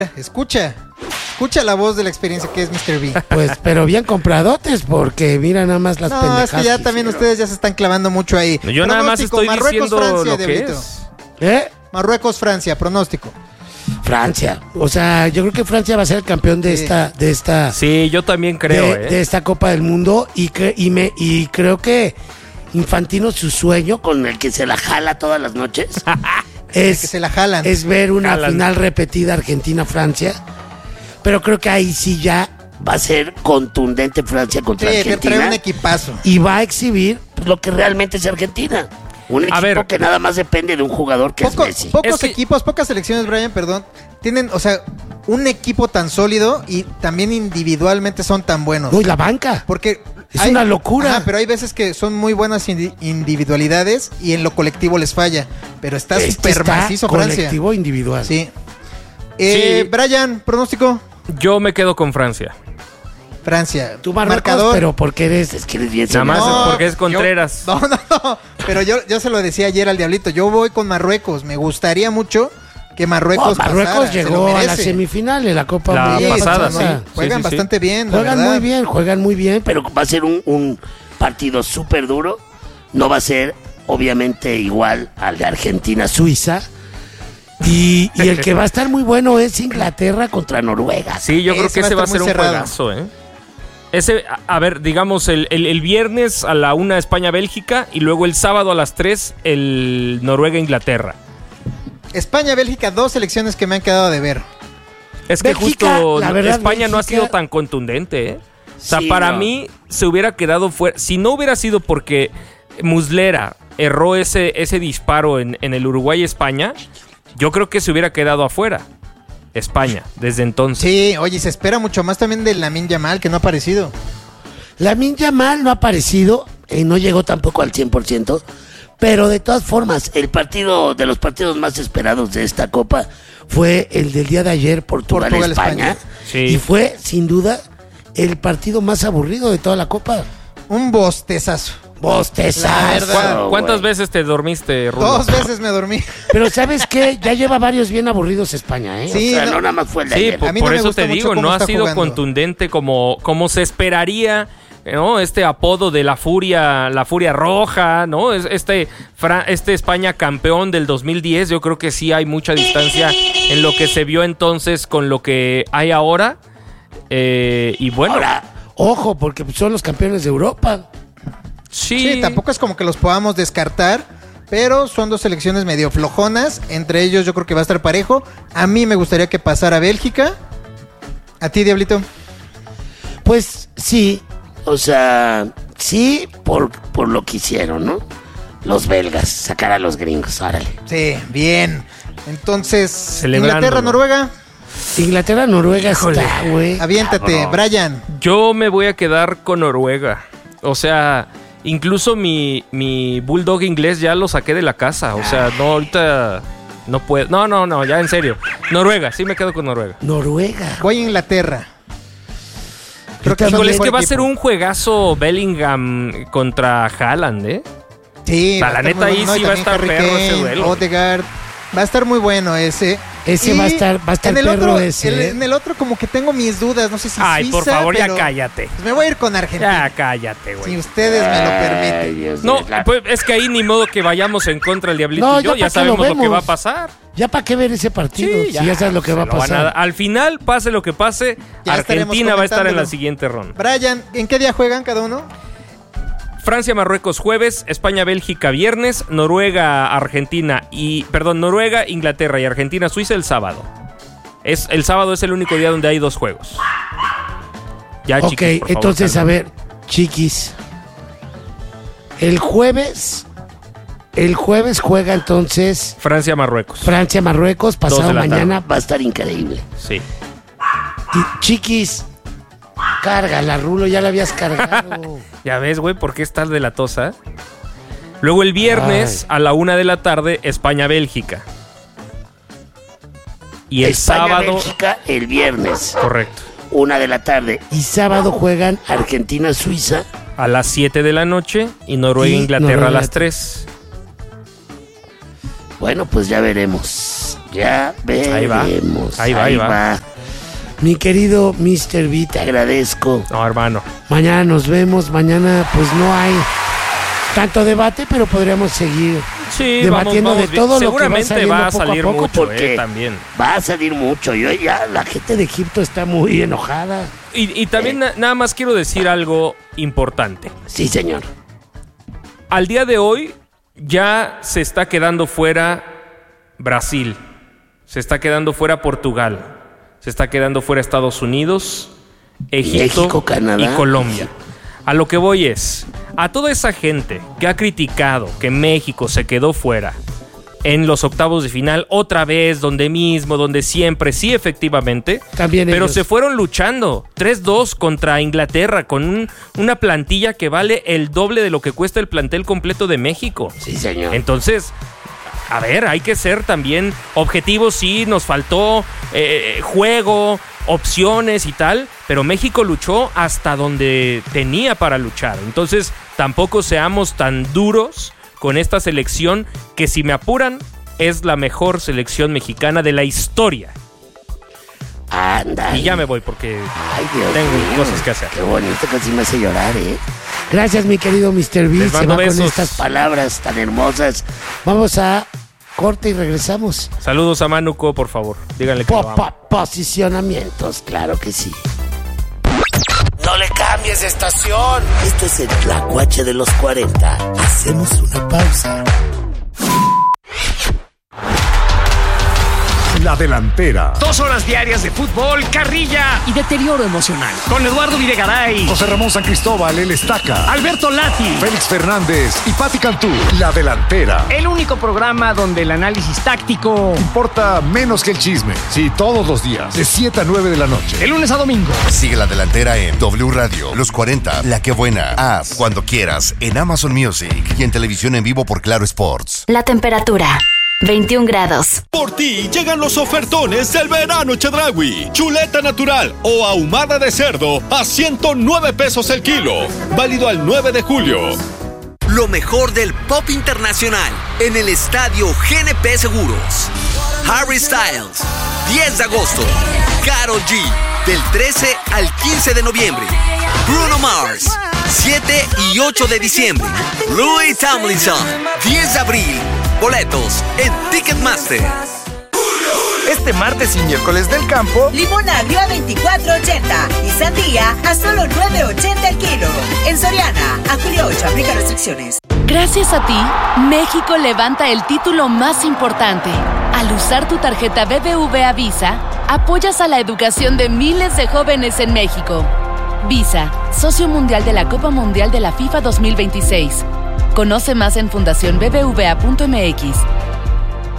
Escucha la voz de la experiencia que es Mr. B. Pues, pero bien compradotes, porque mira nada más las pendejadas. No, es que ya también ustedes ya se están clavando mucho ahí. Yo nada más estoy diciendo Francia, lo que Diablito. es. Marruecos, Francia, pronóstico. Francia. O sea, yo creo que Francia va a ser el campeón de esta. Sí, yo también creo, de esta Copa del Mundo. Y creo que Infantino, su sueño con el que se la jala todas las noches que se la jalan. es ver una final repetida Argentina-Francia. Pero creo que ahí sí ya va a ser contundente Francia contra Argentina. Que trae un equipazo. Y va a exhibir lo que realmente es Argentina. Un equipo que nada más depende de un jugador que es Messi. Pocas selecciones, Brian, tienen, o sea, un equipo tan sólido y también individualmente son tan buenos. Uy, la banca. Porque es una locura. Pero hay veces que son muy buenas individualidades y en lo colectivo les falla. Pero está súper macizo Francia. Colectivo individual. Sí. Brian, pronóstico. Yo me quedo con Francia. Francia. Tu marcador, pero porque eres bien. Nada más porque es Contreras. No. Pero yo se lo decía ayer al Diablito. Yo voy con Marruecos. Me gustaría mucho que Marruecos pasara, llegó a la semifinal de la Copa Mundial pasada, sí. Juegan bastante bien. Juegan muy bien, pero va a ser un partido súper duro. No va a ser, obviamente, igual al de Argentina-Suiza. Y el que va a estar muy bueno es Inglaterra contra Noruega. Sí, yo creo que ese va a ser un juegazo, Ese, a ver, digamos, el viernes a la 1 España-Bélgica y luego el sábado a las 3 el Noruega-Inglaterra. España-Bélgica, 2 selecciones que me han quedado de ver. Es que Bélgica, justo verdad, España no ha sido tan contundente, O sea, para mí se hubiera quedado fuera. Si no hubiera sido porque Muslera erró ese disparo en el Uruguay-España, yo creo que se hubiera quedado afuera España desde entonces. Sí, oye, se espera mucho más también de Lamine Yamal, que no ha aparecido. Lamine Yamal no ha aparecido, no llegó tampoco al 100%, pero de todas formas, el partido de los partidos más esperados de esta Copa fue el del día de ayer, Portugal-España. Sí. Y fue, sin duda, el partido más aburrido de toda la Copa. Un bostezazo. ¿Cuántas veces te dormiste, Rulo? 2 veces me dormí. Pero ¿sabes qué? Ya lleva varios bien aburridos España, Sí, o sea, no nada más fue el de ayer. Por eso te digo, no ha sido contundente como se esperaría, ¿no? Este apodo de la furia roja, ¿no? Este España campeón del 2010, yo creo que sí hay mucha distancia en lo que se vio entonces con lo que hay ahora. Y bueno. Ahora, ojo, porque son los campeones de Europa. Sí, tampoco es como que los podamos descartar, pero son 2 selecciones medio flojonas. Entre ellos yo creo que va a estar parejo. A mí me gustaría que pasara Bélgica. ¿A ti, Diablito? Pues sí, o sea, sí por lo que hicieron, ¿no? Los belgas, sacar a los gringos, órale. Sí, bien. Entonces, Inglaterra-Noruega. Inglaterra-Noruega está, güey. Aviéntate, Brian. Yo me voy a quedar con Noruega. O sea, incluso mi bulldog inglés ya lo saqué de la casa. O sea, no, ahorita no puedo. No, ya en serio. Noruega, sí me quedo con Noruega. Voy a Inglaterra. Creo que va a ser un juegazo Bellingham contra Haaland, Sí. La neta ahí sí va a estar perro ese duelo. Odegaard. Va a estar muy bueno ese. Ese va a estar perro ese. En el otro como que tengo mis dudas, no sé si Ay, Suiza, por favor, pero ya cállate. Pues me voy a ir con Argentina. Ya cállate, güey. Si ustedes me lo permiten. Dios no, Dios, pues es que ahí ni modo que vayamos en contra del Diablito No, y yo, ya sabemos lo que va a pasar. ¿Ya para qué ver ese partido? Sí, si ya sabes lo que va a pasar. Al final, pase lo que pase, Ya Argentina va a estar en la siguiente ronda. Brian, ¿en qué día juegan cada uno? Francia-Marruecos jueves, España-Bélgica viernes, Noruega-Inglaterra y Argentina-Suiza el sábado. El sábado es el único día donde hay 2 juegos. Ya, chiquis, por favor, entonces, calma. a ver, chiquis. El jueves juega entonces Francia-Marruecos. Francia-Marruecos, 2 pasado de la mañana tarde. va a estar increíble. Sí. Y, chiquis, cárgala, Rulo, ya la habías cargado. Ya ves, güey, ¿por qué estás de la tosa? Luego el viernes a la 1 de la tarde, España-Bélgica. Y el sábado... Bélgica el viernes. Correcto. 1 de la tarde. Y sábado juegan Argentina-Suiza. A las 7 de la noche y Noruega-Inglaterra a las 3. Bueno, pues ya veremos. Ya veremos. Ahí va. Mi querido Mr. B, te agradezco. No, hermano. Mañana nos vemos. Mañana pues no hay tanto debate, pero podríamos seguir debatiendo de todo lo que va seguramente va a salir poco, mucho, porque también. Va a salir mucho. La gente de Egipto está muy enojada. Y también nada más quiero decir algo importante. Sí, señor. Al día de hoy ya se está quedando fuera Brasil, se está quedando fuera Portugal, se está quedando fuera Estados Unidos, Egipto, México, Canadá, y Colombia. A lo que voy es, a toda esa gente que ha criticado que México se quedó fuera en los octavos de final, otra vez, donde siempre, sí, efectivamente. También pero ellos se fueron luchando 3-2 contra Inglaterra con una plantilla que vale el doble de lo que cuesta el plantel completo de México. Sí, señor. Entonces, a ver, hay que ser también objetivos. Sí, nos faltó juego, opciones y tal, pero México luchó hasta donde tenía para luchar. Entonces, tampoco seamos tan duros con esta selección que, si me apuran, es la mejor selección mexicana de la historia. Anda. Y ya me voy porque tengo cosas que hacer. Qué bonito, casi me hace llorar, ¿eh? Gracias, mi querido Mr. B. Les mando besos. Con estas palabras tan hermosas. Vamos a corte y regresamos. Saludos a Manuco, por favor. Díganle que lo amo. Posicionamientos, claro que sí. No le cambies de estación. Esto es el Tlacuache de los 40. Hacemos una pausa. La Delantera. 2 horas diarias de fútbol, carrilla y deterioro emocional. Con Eduardo Videgaray, José Ramón San Cristóbal, el Estaca, Alberto Lati, Félix Fernández y Pati Cantú. La Delantera. El único programa donde el análisis táctico importa menos que el chisme. Sí, todos los días, de 7 a 9 de la noche. De lunes a domingo. Sigue La Delantera en W Radio, Los 40, La Que Buena, Haz, Cuando Quieras, en Amazon Music y en televisión en vivo por Claro Sports. La temperatura. 21 grados. Por ti llegan los ofertones del verano Chedraui. Chuleta natural o ahumada de cerdo a 109 pesos el kilo. Válido al 9 de julio. Lo mejor del pop internacional en el estadio GNP Seguros. Harry Styles, 10 de agosto. Karol G, del 13 al 15 de noviembre. Bruno Mars, 7 y 8 de diciembre. Louis Tomlinson, 10 de abril. Boletos en Ticketmaster. Este martes y miércoles del campo, limón agrio a 24.80 y sandía a solo 9.80 el kilo. En Soriana, a julio 8, aplica restricciones. Gracias a ti, México levanta el título más importante. Al usar tu tarjeta BBVA Visa, apoyas a la educación de miles de jóvenes en México. Visa, socio mundial de la Copa Mundial de la FIFA 2026. Conoce más en fundacionbbva.mx.